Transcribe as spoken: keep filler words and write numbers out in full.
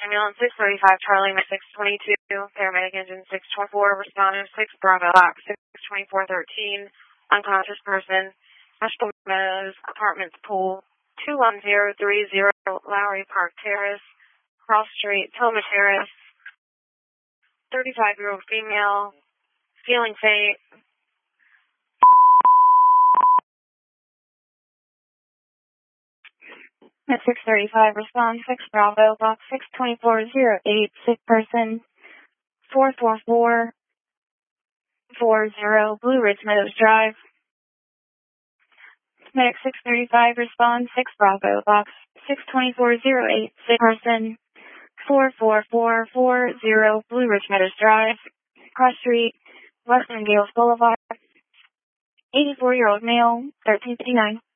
ambulance six thirty-five, Charlie, six twenty-two, paramedic engine six twenty-four, respondent six Bravo, box six twenty-four thirteen, unconscious person, Asheville Meadows, apartments pool, two one zero three zero, Lowry Park Terrace, Cross Street, Toma Terrace, thirty-five-year-old female, feeling faint. At six thirty-five, respond six Bravo, box six twenty-four zero eight, sick person, four four four four zero, Blue Ridge Meadows Drive. Medic six thirty-five, respond six Bravo, box six twenty-four zero eight, sick person, four four four four zero, Blue Ridge Meadows Drive, Cross Street, Western Gales Boulevard, eighty-four-year-old male, thirteen fifty-nine.